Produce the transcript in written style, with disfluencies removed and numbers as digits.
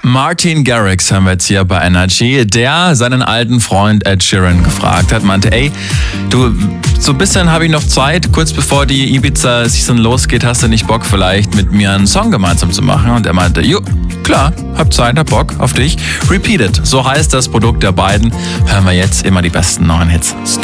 Martin Garrix haben wir jetzt hier bei Energy, der seinen alten Freund Ed Sheeran gefragt hat, meinte, ey, du, so ein bisschen habe ich noch Zeit, kurz bevor die Ibiza-Season losgeht, hast du nicht Bock vielleicht mit mir einen Song gemeinsam zu machen? Und er meinte, jo, klar, hab Zeit, hab Bock auf dich. Repeat It, so heißt das Produkt der beiden. Hören wir jetzt immer die besten neuen Hits.